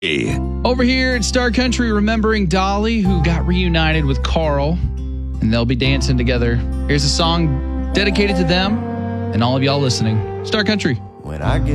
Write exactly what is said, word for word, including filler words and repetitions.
Over here at Star Country, remembering Dolly, who got reunited with Carl, and they'll be dancing together. Here's a song dedicated to them and all of y'all listening. Star Country. When I get